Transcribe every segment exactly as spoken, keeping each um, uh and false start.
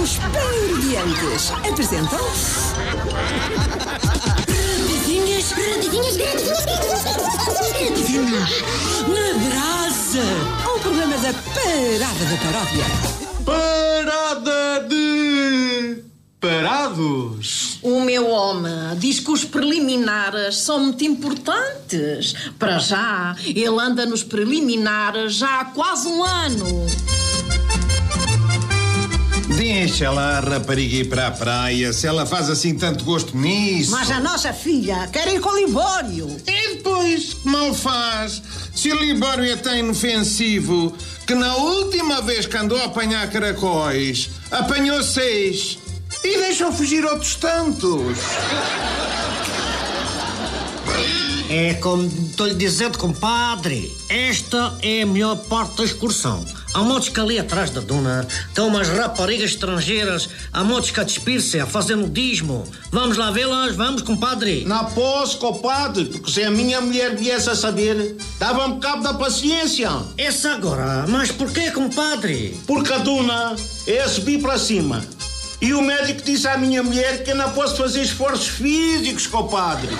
esplendentes apresentam... Radinhas, radinhas, radinhas, radinhas na brasa. O programa da Parada da Paródia. Parada de... parados. O meu homem diz que os preliminares são muito importantes. Para já, ele anda nos preliminares já há quase um ano. Deixa lá a rapariga ir para a praia, se ela faz assim tanto gosto nisso. Mas a nossa filha quer ir com o Libório. E depois, que mal faz? Se o Libório é tão inofensivo que na última vez que andou a apanhar caracóis, apanhou seis e deixou fugir outros tantos. É como estou-lhe dizendo, compadre, esta é a melhor parte da excursão. Há motos que ali atrás da duna estão umas raparigas estrangeiras, há motos que a despir-se, a fazer nudismo. Vamos lá vê-las, vamos, compadre? Não posso, compadre, porque se a minha mulher viesse a saber, dava-me cabo da paciência. Essa agora? Mas porquê, compadre? Porque a duna é subir para cima. E o médico disse à minha mulher que eu não posso fazer esforços físicos, compadre.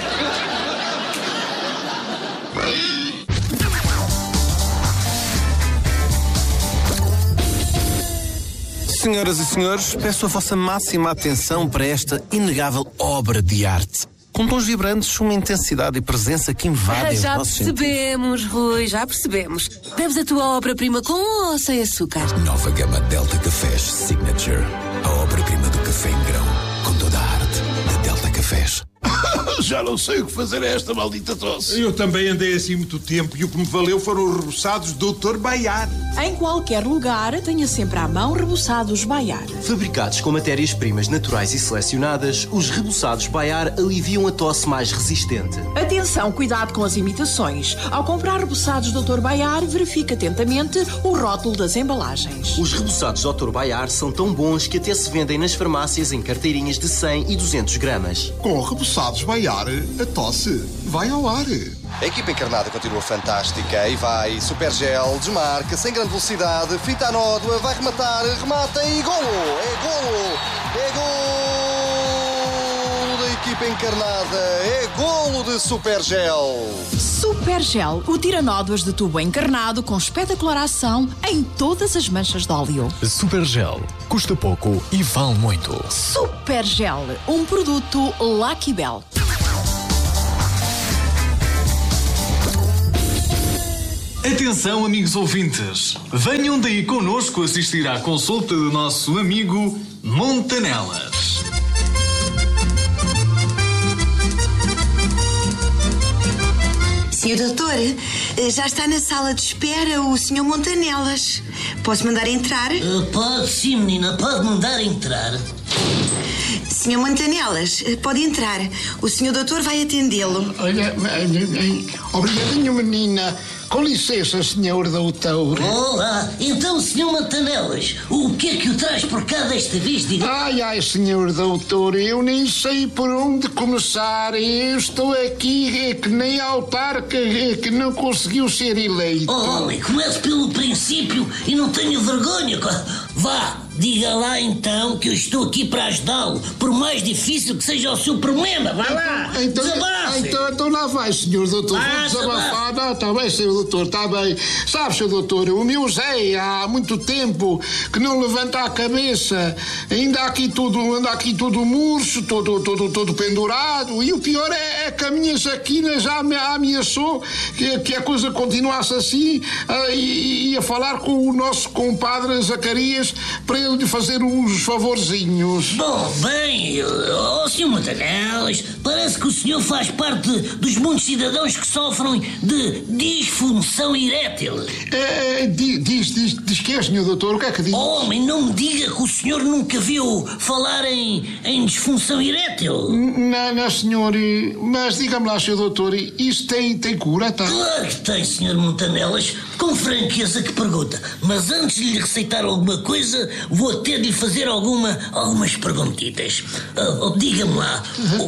Senhoras e senhores, peço a vossa máxima atenção para esta inegável obra de arte. Com tons vibrantes, uma intensidade e presença que invadem os Já nossos percebemos, Rui, já percebemos. Bebes a tua obra prima com ou sem açúcar? Nova gama Delta Cafés Signature. A obra-prima do café em grão, com toda a arte de Delta Cafés. Já não sei o que fazer a esta maldita tosse. Eu também andei assim muito tempo e o que me valeu foram os reboçados doutor Baiar. Em qualquer lugar, tenha sempre à mão reboçados Baiar. Fabricados com matérias-primas naturais e selecionadas, os reboçados Baiar aliviam a tosse mais resistente. Atenção, cuidado com as imitações. Ao comprar reboçados doutor Baiar, verifique atentamente o rótulo das embalagens. Os reboçados doutor Baiar são tão bons que até se vendem nas farmácias em carteirinhas de cem e duzentos gramas. Com reboçados Baiar, a tosse vai ao ar. A equipa encarnada continua fantástica e vai. Super Gel, desmarca, sem grande velocidade, fita a nódoa, vai rematar, remata e golo! É golo! É golo da equipa encarnada! É golo de Super Gel! Super Gel, o tiranódoas de tubo encarnado com espetacular ação em todas as manchas de óleo. Super Gel. Custa pouco e vale muito. Super Gel, um produto Lucky Bell. Atenção, amigos ouvintes. Venham daí connosco assistir à consulta do nosso amigo Montanelas. senhor doutor, já está na sala de espera o senhor Montanelas. Posso mandar entrar? Uh, pode sim, menina, pode mandar entrar. senhor Montanelas, pode entrar. O senhor doutor vai atendê-lo. Olha, obrigadinho, menina. Com licença, senhor doutor. Olá, então, senhor Montanelas, o que é que o traz por cá desta vez, diga? Ai, ai, senhor doutor, eu nem sei por onde começar. Eu estou aqui é que nem autarca é que não conseguiu ser eleito. Olha, comece pelo princípio e não tenha vergonha. Vá, diga lá então que eu estou aqui para ajudá-lo, por mais difícil que seja o seu problema. Vá lá, então, desabafe. Então, então lá vai, senhor doutor. Ah, Vou desabafar. Não, está bem, senhor doutor, está bem. Sabe, senhor doutor, o meu Zé há muito tempo que não levanta a cabeça. Ainda aqui tudo, anda aqui todo murcho, todo, todo, todo pendurado. E o pior é, é que a minha Jaquina já me ameaçou que, que a coisa continuasse assim uh, e ia falar com o nosso compadre Zacarias para ele lhe fazer uns favorzinhos. Bom, bem, ó oh, senhor Montanelas, parece que o senhor faz parte dos muitos cidadãos que sofrem de disfunção erétil. É, é, diz, diz, diz que é, senhor doutor, o que é que diz? Homem, não me diga que o senhor nunca viu falar em, em disfunção erétil. Não, não, senhor, mas diga-me lá, senhor doutor, isso tem, tem cura, tá? Claro que tem, senhor Montanelas, com franqueza que pergunta, mas antes de lhe receitar alguma coisa, vou ter de lhe fazer alguma, algumas perguntitas. Uh, uh, diga-me lá, uhum. o, o, o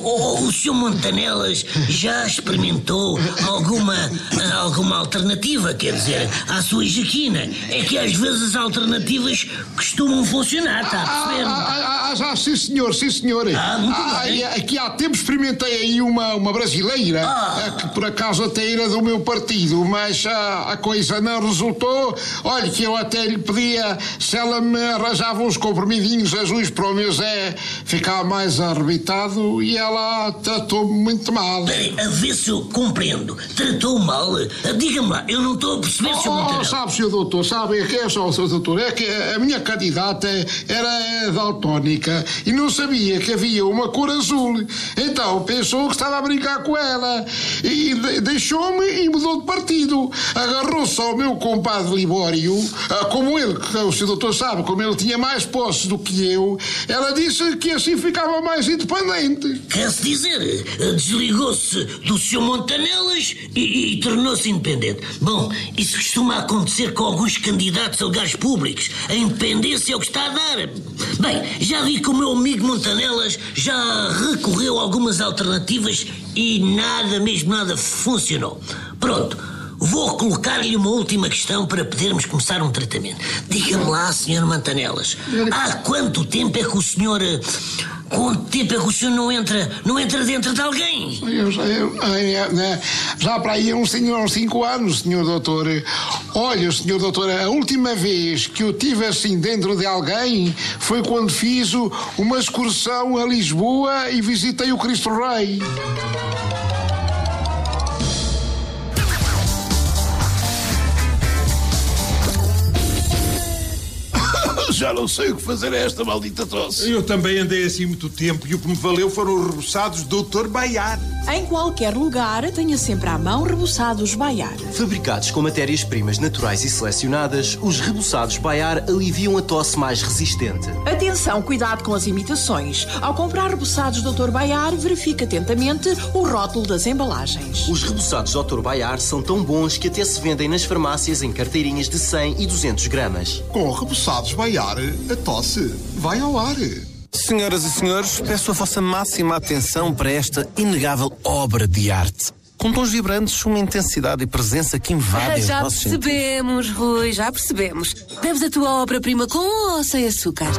o senhor Montanelas já experimentou alguma, alguma alternativa, quer dizer, à sua Jaquina? É que às vezes as alternativas costumam funcionar, está a perceber? Ah, ah, ah, sim, senhor, sim, senhor. Ah, muito ah, bem. Aqui há tempo experimentei aí uma, uma brasileira, Ah. que por acaso até era do meu partido, mas a, a coisa não resultou. Olha, que eu até lhe pedia se ela me arranjava uns comprimidinhos azuis para o meu Zé ficar mais arrebitado e ela tratou-me muito mal. Bem, a ver se eu compreendo. Tratou mal? Diga-me lá, eu não estou a perceber, senhor Oh, Montanelas. sabe, senhor doutor, sabe, é que é só, senhor doutor, é que a minha candidata era daltónica e não sabia que havia uma cor azul. Então pensou que estava a brincar com ela e de- deixou-me e mudou de partido. Agarrou-se ao meu compadre Libório, ah, como ele, que o senhor doutor sabe, como ele tinha mais posses do que eu, ela disse que assim ficava mais independente. Quer-se dizer, desligou-se do senhor Montanelas e, e tornou-se independente. Bom, isso costuma acontecer com alguns candidatos a lugares públicos. A independência é o que está a dar. Bem, já vi que o meu amigo Montanelas já recorreu a algumas alternativas e nada, mesmo nada, funcionou. Pronto. Vou colocar-lhe uma última questão para podermos começar um tratamento. Diga-me lá, senhor Montanelas, há quanto tempo é que o senhor... eh, Quanto tempo é que o senhor não entra, não entra dentro de alguém? Eu, eu, eu, né, já para aí uns, uns cinco anos, senhor doutor. Olha, senhor doutor, a última vez que eu estive assim dentro de alguém foi quando fiz o- uma excursão a Lisboa e visitei o Cristo Rei. Já não sei o que fazer a esta maldita tosse. Eu também andei assim muito tempo e o que me valeu foram os reboçados doutor Baiar. Em qualquer lugar, tenha sempre à mão reboçados Baiar. Fabricados com matérias-primas naturais e selecionadas, os reboçados Baiar aliviam a tosse mais resistente. Atenção, cuidado com as imitações. Ao comprar reboçados doutor Baiar, verifique atentamente o rótulo das embalagens. Os reboçados doutor Baiar são tão bons que até se vendem nas farmácias em carteirinhas de cem e duzentos gramas. Com reboçados Baiar, a tosse vai ao ar. Senhoras e senhores, peço a vossa máxima atenção para esta inegável obra de arte. Com tons vibrantes, uma intensidade e presença que invadem os Já nossos sentidos. percebemos, Rui, já percebemos. Bebes a tua obra-prima com ou sem açúcar?